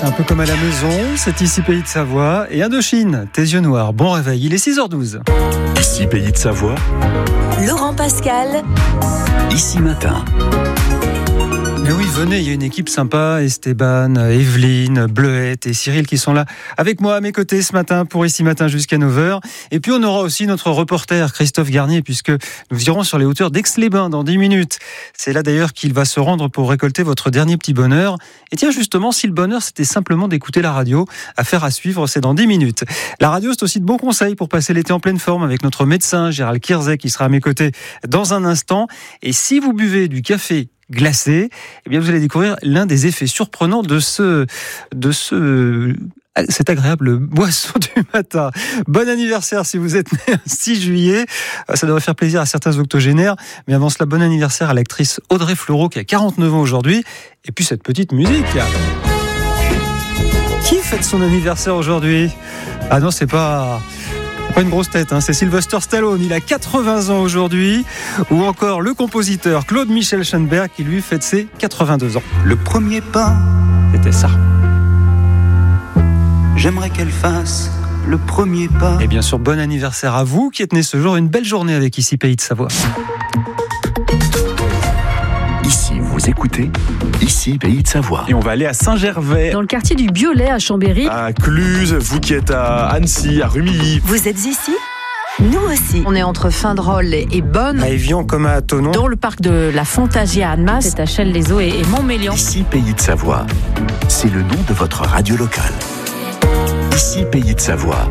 C'est un peu comme à la maison, c'est ici Pays de Savoie et Indochine, tes yeux noirs. Bon réveil, il est 6h12. Ici Pays de Savoie. Laurent Pascal. Ici Matin. Mais oui, venez, il y a une équipe sympa, Esteban, Evelyne, Bleuette et Cyril qui sont là avec moi à mes côtés ce matin pour Ici Matin jusqu'à 9h. Et puis on aura aussi notre reporter Christophe Garnier puisque nous irons sur les hauteurs d'Aix-les-Bains dans 10 minutes. C'est là d'ailleurs qu'il va se rendre pour récolter votre dernier petit bonheur. Et tiens justement, si le bonheur c'était simplement d'écouter la radio, affaire à suivre, c'est dans 10 minutes. La radio c'est aussi de bons conseils pour passer l'été en pleine forme avec notre médecin Gérald Kierzek qui sera à mes côtés dans un instant. Et si vous buvez du café glacé, eh bien vous allez découvrir l'un des effets surprenants de cette agréable boisson du matin. Bon anniversaire si vous êtes né le 6 juillet. Ça devrait faire plaisir à certains octogénaires. Mais avant cela, bon anniversaire à l'actrice Audrey Fleurot qui a 49 ans aujourd'hui. Et puis cette petite musique. Qui fête son anniversaire aujourd'hui ? Ah non, c'est pas une grosse tête, hein. C'est Sylvester Stallone, il a 80 ans aujourd'hui, ou encore le compositeur Claude Michel Schoenberg qui lui fête ses 82 ans. Le premier pas, C'était ça. j'aimerais qu'elle fasse le premier pas. Et bien sûr, bon anniversaire à vous qui êtes né ce jour, une belle journée avec Ici Pays de Savoie. Ici, vous écoutez Ici Pays de Savoie. Et on va aller à Saint-Gervais, Dans le quartier du Biolay à Chambéry. à Cluse, vous qui êtes à Annecy, à Rumilly. Vous êtes ici ? Nous aussi. On est entre Findrol et Bonne. À Évian comme à Thonon. Dans le parc de la Fantasia à Annemasse, c'est à Chelles-les-Eaux et Montmélian. Ici Pays de Savoie. C'est le nom de votre radio locale. Ici Pays de Savoie.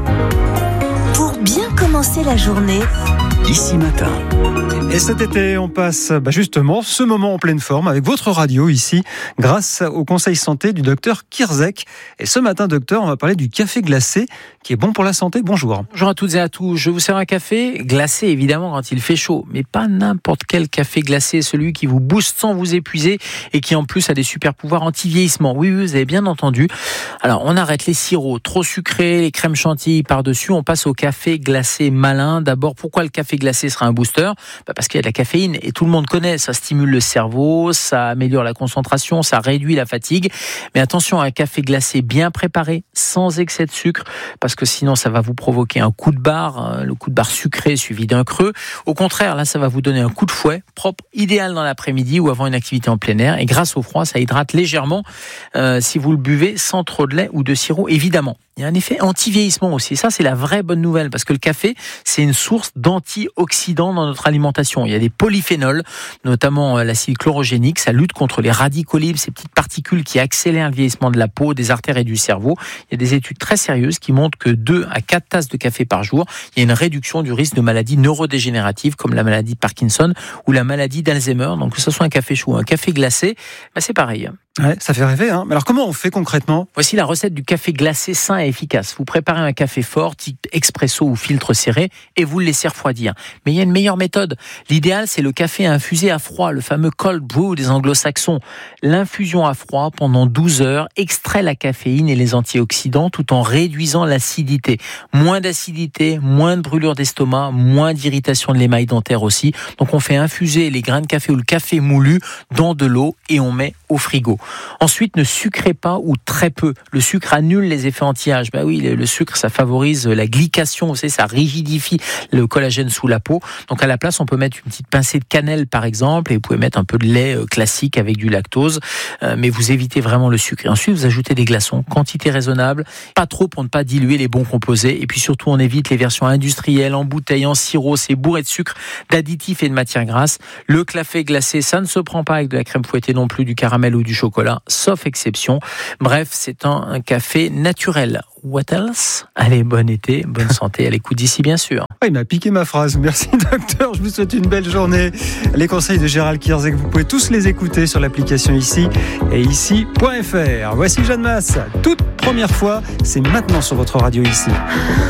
Pour bien commencer la journée, Ici Matin. Et cet été, on passe justement ce moment en pleine forme avec votre radio ici, grâce au conseil santé du docteur Kierzek. Et ce matin, docteur, on va parler du café glacé qui est bon pour la santé. Bonjour. Bonjour à toutes et à tous. Je vous sers un café glacé, évidemment, quand il fait chaud. Mais pas n'importe quel café glacé, celui qui vous booste sans vous épuiser et qui en plus a des super pouvoirs anti-vieillissement. Oui, vous avez bien entendu. Alors, on arrête les sirops trop sucrés, les crèmes chantilly par-dessus. On passe au café glacé malin. D'abord, pourquoi le café glacé sera un booster ? Parce qu'il y a de la caféine et tout le monde connaît. Ça stimule le cerveau, ça améliore la concentration, ça réduit la fatigue. Mais attention à un café glacé bien préparé, sans excès de sucre, parce que sinon ça va vous provoquer un coup de barre, le coup de barre sucré suivi d'un creux. Au contraire, là ça va vous donner un coup de fouet propre, idéal dans l'après-midi ou avant une activité en plein air. Et grâce au froid, ça hydrate légèrement si vous le buvez sans trop de lait ou de sirop, évidemment. Il y a un effet anti-vieillissement aussi. Ça, c'est la vraie bonne nouvelle parce que le café, c'est une source d'antioxydants dans notre alimentation. Il y a des polyphénols, notamment l'acide chlorogénique. Ça lutte contre les radicaux libres, ces petites particules qui accélèrent le vieillissement de la peau, des artères et du cerveau. Il y a des études très sérieuses qui montrent que 2 à 4 tasses de café par jour, il y a une réduction du risque de maladies neurodégénératives comme la maladie de Parkinson ou la maladie d'Alzheimer. Donc que ce soit un café chaud ou un café glacé, c'est pareil. Ouais, ça fait rêver, hein. Mais alors comment on fait concrètement ? Voici la recette du café glacé sain et efficace. Vous préparez un café fort, type expresso ou filtre serré, et vous le laissez refroidir. Mais il y a une meilleure méthode. L'idéal, c'est le café infusé à froid, le fameux cold brew des anglo-saxons. L'infusion à froid pendant 12 heures extrait la caféine et les antioxydants tout en réduisant l'acidité. Moins d'acidité, moins de brûlure d'estomac, moins d'irritation de l'émail dentaire aussi. Donc on fait infuser les grains de café ou le café moulu dans de l'eau et on met au frigo. Ensuite, ne sucrez pas ou très peu. Le sucre annule les effets anti-âge. Ben oui, le sucre, ça favorise la glycation, vous savez, ça rigidifie le collagène sous la peau. Donc à la place, on peut mettre une petite pincée de cannelle par exemple, et vous pouvez mettre un peu de lait classique avec du lactose, mais vous évitez vraiment le sucre. Et ensuite, vous ajoutez des glaçons, quantité raisonnable, pas trop pour ne pas diluer les bons composés. Et puis surtout, on évite les versions industrielles, en bouteille, en sirop, c'est bourré de sucre, d'additifs et de matières grasses. Le café glacé, ça ne se prend pas avec de la crème fouettée non plus, du caramel ou du chocolat, sauf exception. Bref, c'est un café naturel. What else ? Allez, bon été, bonne santé, à l'écoute d'ici bien sûr. Il m'a piqué ma phrase. Merci docteur, je vous souhaite une belle journée. Les conseils de Gérald Kierzek, vous pouvez tous les écouter sur l'application Ici et ici.fr. Voici Jeanne Masse, toute première fois, c'est maintenant sur votre radio Ici.